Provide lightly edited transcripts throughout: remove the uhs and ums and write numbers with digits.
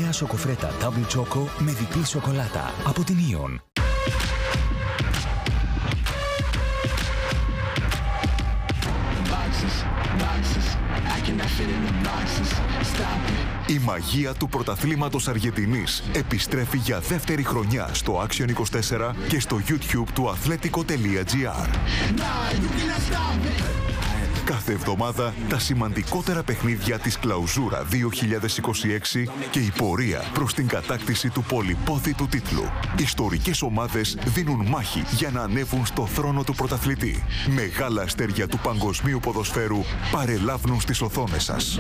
νέα σοκοφρέτα Double Choco με διπλή σοκολάτα από την Ion. Η μαγεία του πρωταθλήματος Αργεντινής επιστρέφει για δεύτερη χρονιά στο Action 24 και στο YouTube του Athletico.gr. Κάθε εβδομάδα τα σημαντικότερα παιχνίδια της Κλαουζούρα 2026 και η πορεία προς την κατάκτηση του πολυπόθητου τίτλου. Ιστορικές ομάδες δίνουν μάχη για να ανέβουν στο θρόνο του πρωταθλητή. Μεγάλα αστέρια του παγκοσμίου ποδοσφαίρου παρελάβουν στις οθόνες σας.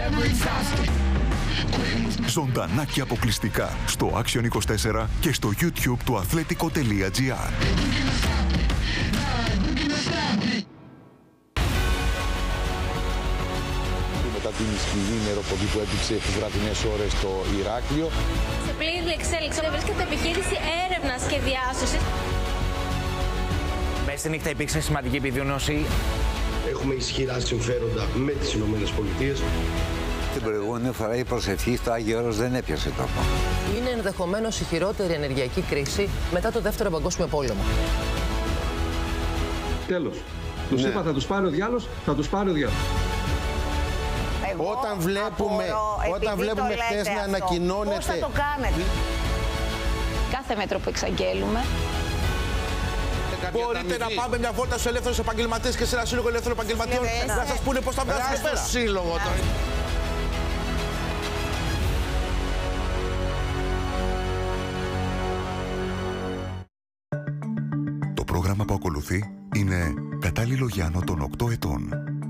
Ζωντανά και αποκλειστικά στο Action 24 και στο YouTube του Athletico.gr. Μετά την σκληρή νεροποδή που έπληξε τις βραδινές ώρες στο Ηράκλειο. Σε πλήρη εξέλιξη βρίσκεται επιχείρηση έρευνας και διάσωσης. Μέσα στη νύχτα υπήρξε σημαντική επιδείνωση. Έχουμε ισχυρά συμφέροντα με τις ΗΠΑ. Την προηγούμενη φορά η προσευχή στο Άγιο Όρος δεν έπιασε τόπο. Είναι ενδεχομένως η χειρότερη ενεργειακή κρίση μετά το Δεύτερο Παγκόσμιο Πόλεμο. Τέλος. Τους είπα θα τους πάρει ο διάλος, θα τους πάρει ο διάλος. Όταν βλέπουμε χθες να ανακοινώνεται... Πώς θα το κάνετε? Κάθε μέτρο που εξαγγέλουμε. Μπορείτε να πάμε μια βόλτα στους ελεύθερους επαγγελματίες και σε ένα σύλλογο ελεύθερων επαγγελματιών να σας πούνε πώς θα βγάλουν πέρα. Σύλλογο τώρα. Το πρόγραμμα που ακολουθεί είναι κατάλληλο για άνω των 8 ετών.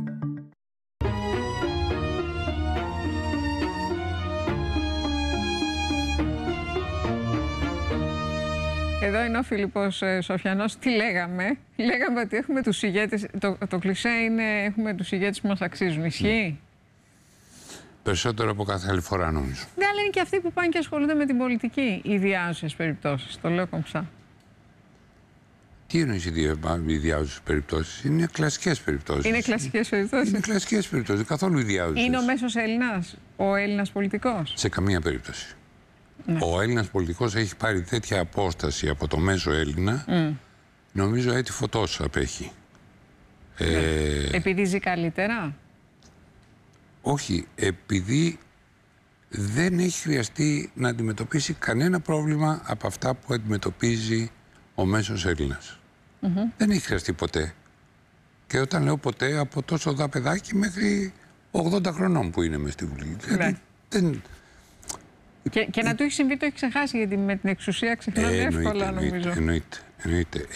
Εδώ είναι ο Φίλιππος Σοφιανός. Τι λέγαμε? Λέγαμε ότι έχουμε τους ηγέτες. Το κλισέ είναι έχουμε τους ηγέτες που μας αξίζουν. Ισχύει? Περισσότερο από κάθε άλλη φορά, νομίζω. Ναι, αλλά είναι και αυτοί που πάνε και ασχολούνται με την πολιτική. Ιδιάζουσες περιπτώσεις. Το λέω κομψά. Τι εννοείς ιδιάζουσες περιπτώσεις? Είναι κλασικές περιπτώσεις. Είναι κλασικές περιπτώσεις. Είναι κλασικές περιπτώσεις. Καθόλου ιδιάζουσες. Είναι ο μέσος Έλληνας, ο Έλληνας πολιτικός? Σε καμία περίπτωση. Ναι. Ο Έλληνας πολιτικός έχει πάρει τέτοια απόσταση από το μέσο Έλληνα, νομίζω έτη φωτός απέχει. Επειδή ζει καλύτερα? Όχι, επειδή δεν έχει χρειαστεί να αντιμετωπίσει κανένα πρόβλημα από αυτά που αντιμετωπίζει ο μέσος Έλληνας. Δεν έχει χρειαστεί ποτέ. Και όταν λέω ποτέ, από τόσο δα παιδάκι μέχρι 80 χρονών που είναι μες στη Βουλή. Δηλαδή, δεν... Και να του έχει συμβεί, το έχει ξεχάσει, γιατί με την εξουσία ξεχνάμε εύκολα, νομίζω. Εννοείται.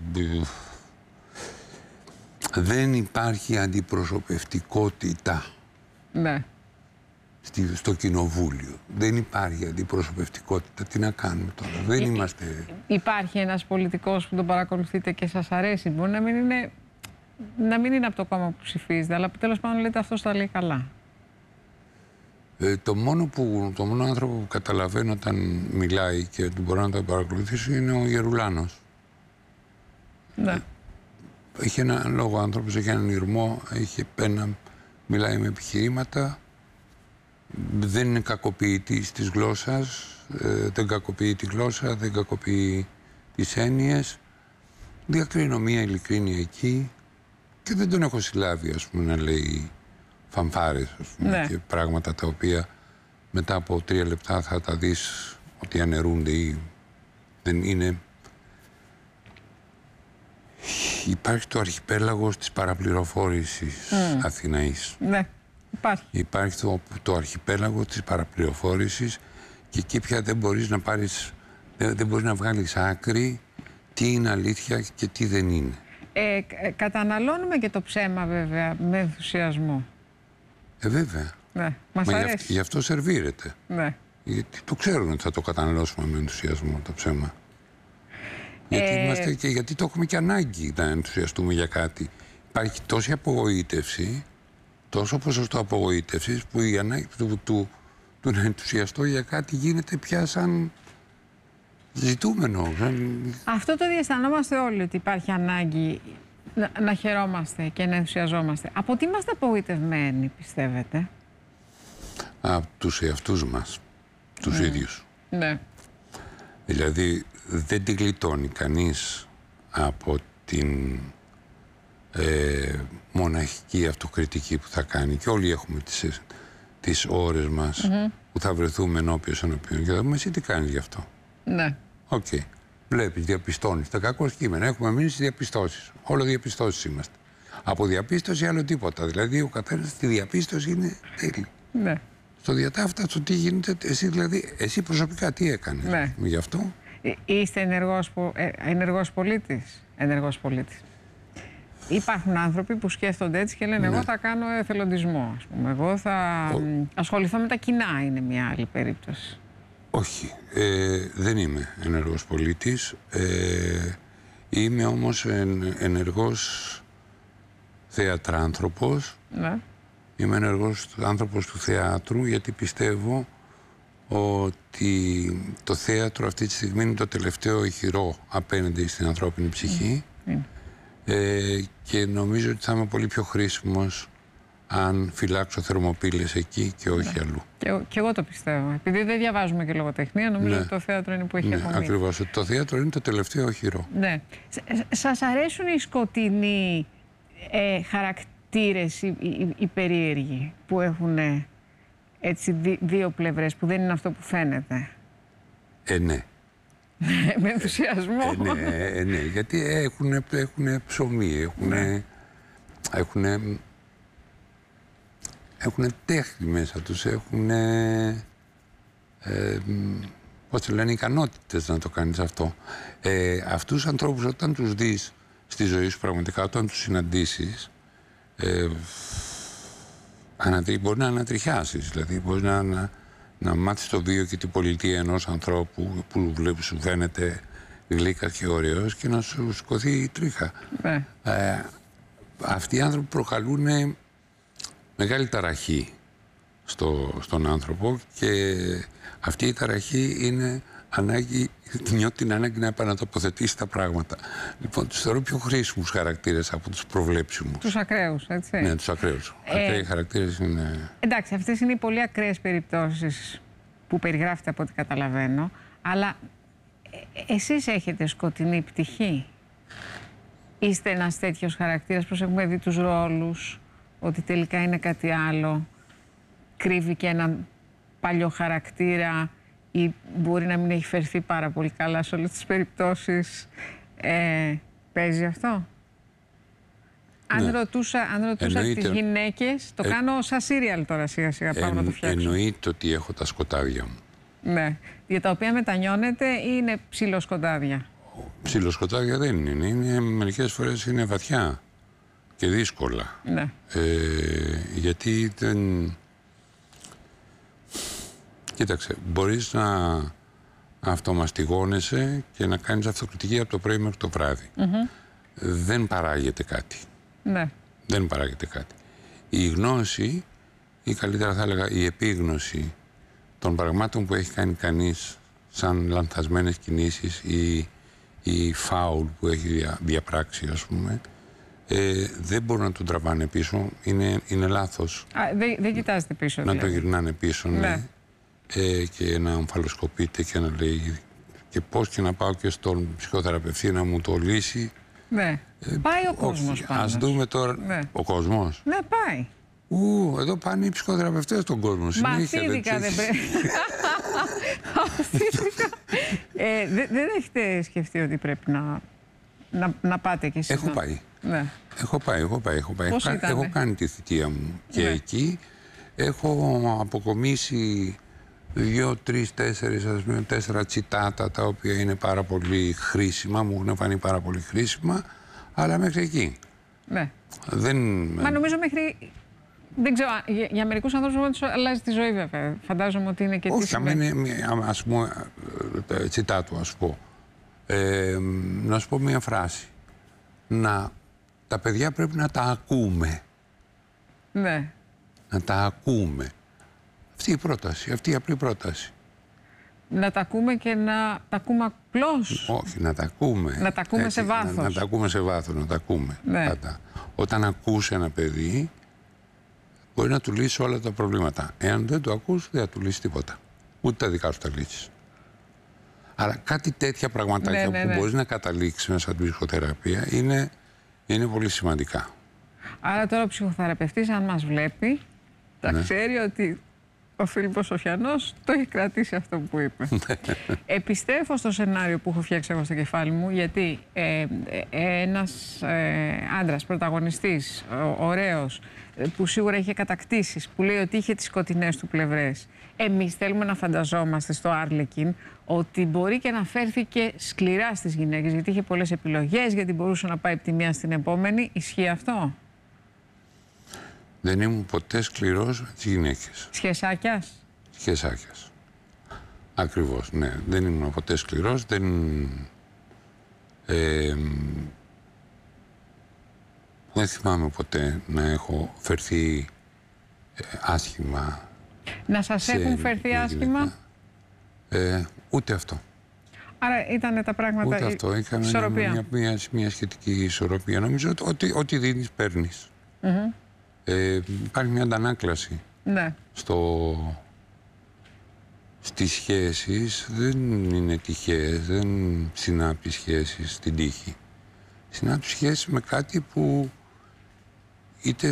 Δεν υπάρχει αντιπροσωπευτικότητα. Ναι. Στο κοινοβούλιο. Δεν υπάρχει αντιπροσωπευτικότητα. Τι να κάνουμε τώρα? Δεν είμαστε... Υπάρχει ένας πολιτικός που τον παρακολουθείτε και σας αρέσει? Μπορεί να μην είναι από το κόμμα που ψηφίζετε, αλλά τέλος πάντων λέτε αυτός τα λέει καλά. Το μόνο άνθρωπο που καταλαβαίνω όταν μιλάει και μπορώ να το παρακολουθήσω είναι ο Γερουλάνος. Ναι. Έχει ένα λόγο άνθρωπος, έχει έναν ηρμό, έχει μιλάει με επιχειρήματα, δεν είναι κακοποιητής της γλώσσας, δεν κακοποιεί τη γλώσσα, δεν κακοποιεί τις έννοιες, διακρίνω μία ειλικρίνεια εκεί και δεν τον έχω συλλάβει, ας πούμε, να λέει φανφάρες, ας πούμε, ναι, και πράγματα τα οποία μετά από 3 λεπτά θα τα δεις ότι αναιρούνται ή δεν είναι. Υπάρχει το αρχιπέλαγος της παραπληροφόρησης Αθηναής. Ναι, υπάρχει. Υπάρχει το αρχιπέλαγο της παραπληροφόρησης και εκεί πια δεν μπορείς να πάρεις, δεν μπορείς να βγάλεις άκρη τι είναι αλήθεια και τι δεν είναι. Καταναλώνουμε και το ψέμα, βέβαια, με ενθουσιασμό. Βέβαια. Ναι, μας αρέσει. Γι' αυτό σερβίρεται. Ναι. Γιατί το ξέρουν ότι θα το καταναλώσουμε με ενθουσιασμό το ψέμα. Γιατί το έχουμε και ανάγκη να ενθουσιαστούμε για κάτι. Υπάρχει τόση απογοήτευση, τόσο ποσοστό απογοήτευσης, που η ανάγκη του να ενθουσιαστώ για κάτι γίνεται πια σαν ζητούμενο. Αυτό το διαισθανόμαστε όλοι, ότι υπάρχει ανάγκη να χαιρόμαστε και να ενθουσιαζόμαστε. Από τι είμαστε απογοητευμένοι, πιστεύετε? Από τους εαυτούς μας. τους ίδιους. Ναι. Δηλαδή δεν την γλιτώνει κανείς από την μοναχική αυτοκριτική που θα κάνει, και όλοι έχουμε τις ώρες μας που θα βρεθούμε ενώπιος ενώπιον και θα πούμε εσύ τι κάνεις γι' αυτό. Ναι. Οκ. Βλέπεις, διαπιστώνεις τα κακό κείμενα. Έχουμε μείνει στις διαπιστώσεις. Όλο διαπιστώσεις είμαστε. Από διαπίστωση άλλο τίποτα. Δηλαδή ο καθένας στη διαπίστωση είναι τέλειο. Ναι. Στο διατάφταστο τι γίνεται, εσύ προσωπικά τι έκανες γι' αυτό. Είστε ενεργός πολίτης. Υπάρχουν άνθρωποι που σκέφτονται έτσι και λένε εγώ θα κάνω εθελοντισμό, ας πούμε. Εγώ θα ασχοληθώ με τα κοινά, είναι μια άλλη περίπτωση. Όχι, δεν είμαι ενεργός πολίτης. Είμαι όμως ενεργός θεατράνθρωπος. Ναι. Είμαι ενεργός άνθρωπος του θεάτρου, γιατί πιστεύω ότι το θέατρο αυτή τη στιγμή είναι το τελευταίο ηχηρό απέναντι στην ανθρώπινη ψυχή. Και νομίζω ότι θα είμαι πολύ πιο χρήσιμος αν φυλάξω θερμοπύλες εκεί και όχι αλλού. Και εγώ το πιστεύω. Επειδή δεν διαβάζουμε και λογοτεχνία, νομίζω ότι το θέατρο είναι που έχει απομείνει. Ακριβώς. Το θέατρο είναι το τελευταίο οχυρό. Ναι. Σας αρέσουν οι σκοτεινοί χαρακτήρες, οι περίεργοι, που έχουν έτσι δύο πλευρές, που δεν είναι αυτό που φαίνεται? Ναι. Με ενθουσιασμό. Ναι, γιατί έχουν ψωμί, έχουν τέχνη μέσα τους, έχουν πώς το λένε, ικανότητες να το κάνεις αυτό. Αυτούς τους ανθρώπους όταν τους δεις στη ζωή σου πραγματικά, όταν τους συναντήσεις, μπορεί να ανατριχιάσεις, δηλαδή μπορεί να μάθεις το βίο και την πολιτεία ενός ανθρώπου που βλέπεις σου φαίνεται γλύκας και ωραίος και να σου σκοθεί η τρίχα. Αυτοί οι άνθρωποι προκαλούν μεγάλη ταραχή στον άνθρωπο και αυτή η ταραχή είναι νιώθει την ανάγκη να επανατοποθετήσει τα πράγματα. Λοιπόν, τους θεωρώ πιο χρήσιμους χαρακτήρες από τους προβλέψιμους. Τους ακραίους, έτσι. Ναι, τους ακραίους. Ακραίοι χαρακτήρες είναι... Εντάξει, αυτές είναι οι πολύ ακραίες περιπτώσεις που περιγράφετε από ό,τι καταλαβαίνω, αλλά εσείς έχετε σκοτεινή πτυχή. Είστε ένας τέτοιος χαρακτήρας, πως έχουμε δει τους ρόλους, ότι τελικά είναι κάτι άλλο, κρύβει και έναν παλιό χαρακτήρα ή μπορεί να μην έχει φερθεί πάρα πολύ καλά σε όλες τις περιπτώσεις. Παίζει αυτό? Αν ρωτούσα τις γυναίκες, το κάνω σαν σύριαλ τώρα σιγά σιγά, πάμε να το φτιάξω. Εννοείται ότι έχω τα σκοτάδια μου. Ναι, για τα οποία μετανιώνετε ή είναι ψιλοσκοτάδια? Ψιλοσκοτάδια δεν είναι, μερικές φορές είναι βαθιά και δύσκολα. Ναι. Γιατί δεν... Κοίταξε, μπορείς να αυτομαστιγώνεσαι και να κάνεις αυτοκριτική από το πρωί μέχρι το βράδυ. Δεν παράγεται κάτι. Ναι. Δεν παράγεται κάτι. Η γνώση, ή καλύτερα θα έλεγα η επίγνωση των πραγμάτων που έχει κάνει κανείς σαν λανθασμένες κινήσεις ή φάουλ που έχει διαπράξει, ας πούμε, δεν μπορούν να τον τραβάνε πίσω. Είναι λάθος. Δεν κοιτάζετε πίσω, να το γυρνάνε πίσω, ναι. Και να ομφαλοσκοπείτε και να λέει και πώς και να πάω και στον ψυχοθεραπευτή να μου το λύσει. Ναι. Πάει ο κόσμος πάντως. Ας δούμε τώρα. Ναι. Ο κόσμος. Ναι, πάει. Εδώ πάνε οι ψυχοθεραπευτές στον κόσμο. Μαθήτικα δεν πρέπει. Δεν έχετε σκεφτεί ότι πρέπει να πάτε κι εσείς? Έχω πάει. Ναι. Έχω πάει. Έχω κάνει τη θητεία μου και εκεί έχω αποκομίσει 2, 3, 4 τσιτάτα τα οποία είναι πάρα πολύ χρήσιμα, μου έχουν φανεί πάρα πολύ χρήσιμα, αλλά μέχρι εκεί. Ναι. Μα νομίζω μέχρι... Δεν ξέρω, για μερικούς ανθρώπους τους αλλάζει τη ζωή βέβαια. Φαντάζομαι ότι είναι και... Όχι, ας πούμε, τσιτάτου, ας πω. Να σου πω μια φράση. Τα παιδιά πρέπει να τα ακούμε. Ναι. Να τα ακούμε. Αυτή η πρόταση, αυτή η απλή πρόταση. Να τα ακούμε και να τα ακούμε απλώς. Όχι, να τα ακούμε. Να τα ακούμε σε βάθος. Να τα ακούμε σε βάθος, να τα ακούμε. Ναι. Όταν ακούς ένα παιδί, μπορεί να του λύσει όλα τα προβλήματα. Εάν δεν το ακούς, δεν θα του λύσει τίποτα. Ούτε τα δικά σου τα λύσεις. Αλλά κάτι τέτοια πραγματάκια που μπορείς να καταλήξεις μέσα στην ψυχοθεραπεία είναι πολύ σημαντικά. Άρα τώρα ο ψυχοθεραπευτής, αν μας βλέπει, θα ξέρει ότι ο Φίλιππος Σοφιανός το έχει κρατήσει αυτό που είπε. Επιστρέφω στο σενάριο που έχω φτιάξει εγώ στο κεφάλι μου, γιατί ένας άντρας, πρωταγωνιστής, ωραίος, που σίγουρα είχε κατακτήσεις, που λέει ότι είχε τις σκοτεινές του πλευρές. Εμείς θέλουμε να φανταζόμαστε στο Άρλεκιν ότι μπορεί και να φέρθηκε σκληρά στις γυναίκες, γιατί είχε πολλές επιλογές, γιατί μπορούσε να πάει από τη μία στην επόμενη. Ισχύει αυτό? Δεν ήμουν ποτέ σκληρός με τις γυναίκες. Σχεσάκιας? Σχεσάκιας. Ακριβώς, ναι. Δεν ήμουν ποτέ σκληρός, δεν θυμάμαι ποτέ να έχω φερθεί άσχημα. Να σας έχουν φερθεί άσχημα? Ούτε αυτό. Άρα ήταν τα πράγματα ούτε αυτό. Είχαμε μια σχετική ισορροπία. Νομίζω ότι ό,τι δίνεις, παίρνεις. Υπάρχει μια αντανάκλαση στις σχέσεις. Δεν είναι τυχαίες, δεν συνάπτει σχέσεις στην τύχη. Συνάπτει σχέσεις με κάτι που είτε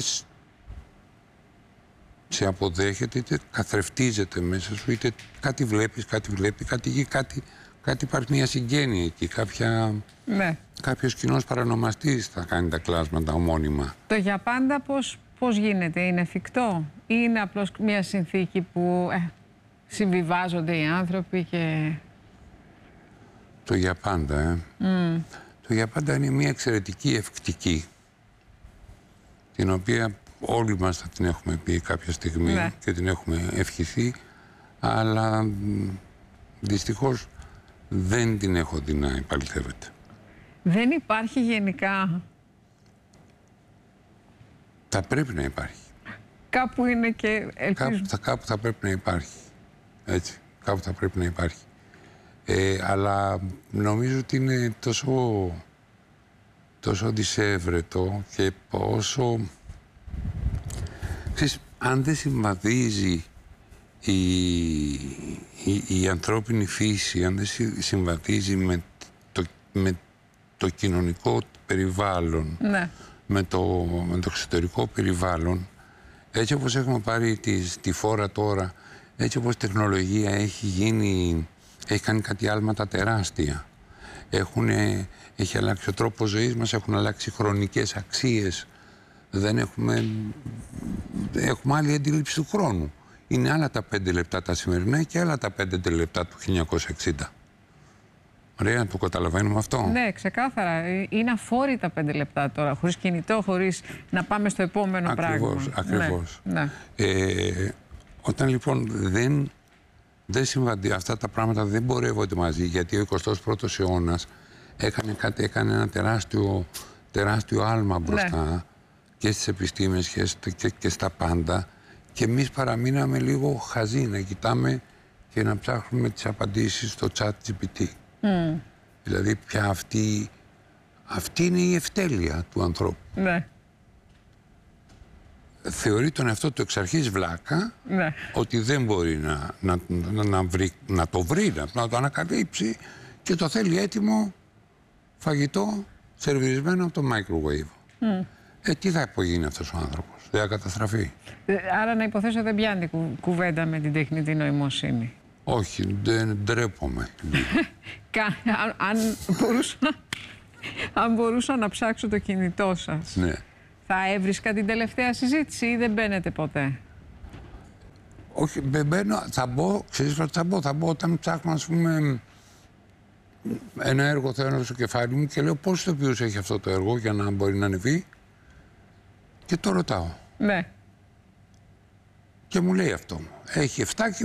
σε αποδέχεται, είτε καθρεφτίζεται μέσα σου, είτε κάτι βλέπεις, κάτι υπάρχει μια συγγένεια εκεί, κάποιος κοινός παρανομαστής θα κάνει τα κλάσματα ομώνυμα. Το για πάντα πώς γίνεται, είναι εφικτό ή είναι απλώς μια συνθήκη που συμβιβάζονται οι άνθρωποι και... Το για πάντα, Το για πάντα είναι μια εξαιρετική ευκτική, την οποία όλοι μας θα την έχουμε πει κάποια στιγμή και την έχουμε ευχηθεί, αλλά δυστυχώς δεν την έχω δει να επαληθεύεται. Δεν υπάρχει γενικά? Θα πρέπει να υπάρχει. Κάπου είναι και ελπίζουμε. Κάπου θα πρέπει να υπάρχει. Έτσι, κάπου θα πρέπει να υπάρχει. Αλλά νομίζω ότι είναι τόσο δυσέβρετο και όσο... Ξέρεις, αν δεν συμβαδίζει η ανθρώπινη φύση, αν δεν συμβαδίζει με το κοινωνικό περιβάλλον, με το εξωτερικό περιβάλλον, έτσι όπως έχουμε πάρει τη φόρα τώρα, έτσι όπως η τεχνολογία έχει κάνει κάτι άλματα τεράστια. Έχει αλλάξει ο τρόπος ζωής μας, έχουν αλλάξει χρονικές αξίες. Έχουμε άλλη αντίληψη του χρόνου. Είναι άλλα τα 5 λεπτά τα σημερινά και άλλα τα 5 λεπτά του 1960. Ωραία, το καταλαβαίνουμε αυτό. Ναι, ξεκάθαρα. Είναι αφόρητα 5 λεπτά τώρα, χωρίς κινητό, χωρίς να πάμε στο επόμενο πράγμα. Ακριβώς. Όταν λοιπόν δεν συμβαδεί, αυτά τα πράγματα δεν πορεύονται μαζί, γιατί ο 21ος αιώνας έκανε ένα τεράστιο άλμα μπροστά και στις επιστήμες και στα πάντα, και εμείς παραμείναμε λίγο χαζοί να κοιτάμε και να ψάχνουμε τις απαντήσεις στο ChatGPT. Δηλαδή πια αυτή είναι η ευτέλεια του ανθρώπου. Θεωρεί τον εαυτό του εξ αρχής βλάκα, ότι δεν μπορεί να το βρει, να το ανακαλύψει, και το θέλει έτοιμο φαγητό σερβιρισμένο από το microwave. Τι θα απογίνει αυτός ο άνθρωπος, δεν θα καταστραφεί? Άρα να υποθέσω δεν πιάνει κουβέντα με την τεχνητή νοημοσύνη? Όχι, δεν ντρέπομαι. Αν μπορούσα να ψάξω το κινητό σας, θα έβρισκα την τελευταία συζήτηση ή δεν μπαίνετε ποτέ? Όχι, μπαίνω, θα μπω όταν ψάχνω, ας πούμε, ένα έργο θέλω στο κεφάλι μου και λέω πόσους ηθοποιούς έχει αυτό το έργο για να μπορεί να ανεβεί, και το ρωτάω. Και μου λέει αυτό. Έχει 7 και